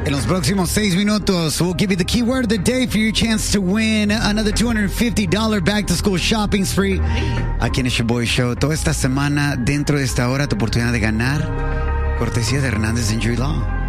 En los próximos 6 minutos, we'll give you the keyword of the day for your chance to win another $250 back-to-school shopping spree. Aquí en el Show Boy Show. Toda esta semana, dentro de esta hora, tu oportunidad de ganar. Cortesía de Hernández Injury Law.